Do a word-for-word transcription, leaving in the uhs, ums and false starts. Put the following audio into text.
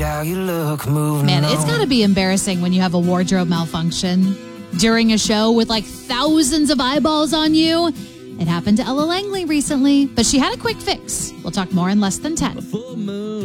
how you look, moving Man, it's on. got to be embarrassing when you have a wardrobe malfunction during a show with like thousands of eyeballs on you. It happened to Ella Langley recently, but she had a quick fix. We'll talk more in less than ten.